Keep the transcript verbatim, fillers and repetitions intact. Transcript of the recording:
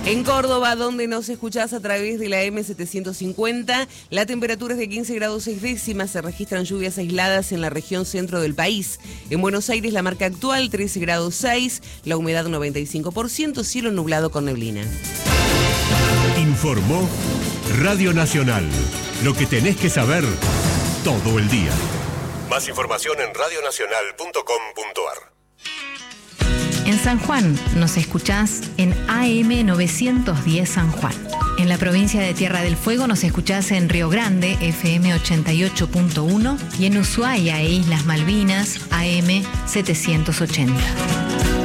En Córdoba, donde nos escuchás a través de la eme setecientos cincuenta, la temperatura es de quince grados seis décimas, se registran lluvias aisladas en la región centro del país. En Buenos Aires la marca actual trece grados seis, la humedad noventa y cinco por ciento, cielo nublado con neblina. Informó Radio Nacional, lo que tenés que saber todo el día. Más información en radio nacional punto com punto a r. En San Juan nos escuchás en A M novecientos diez San Juan. En la provincia de Tierra del Fuego nos escuchás en Río Grande, F M ochenta y ocho punto uno, y en Ushuaia e Islas Malvinas, A M setecientos ochenta.